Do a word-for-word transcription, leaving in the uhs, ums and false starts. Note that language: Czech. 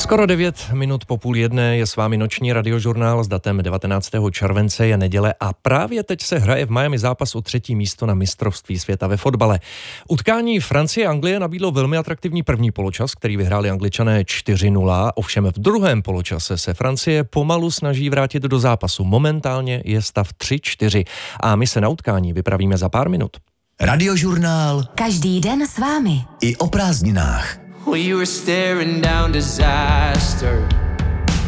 Skoro devět minut po půl jedné je s vámi noční radiožurnál s datem devatenáctého července, je neděle a právě teď se hraje v Miami zápas o třetí místo na mistrovství světa ve fotbale. Utkání Francie a Anglie nabídlo velmi atraktivní první poločas, který vyhráli Angličané čtyři nula, ovšem v druhém poločase se Francie pomalu snaží vrátit do zápasu. Momentálně je stav tři čtyři a my se na utkání vypravíme za pár minut. Radiožurnál. Každý den s vámi. I o prázdninách. We were staring down disaster.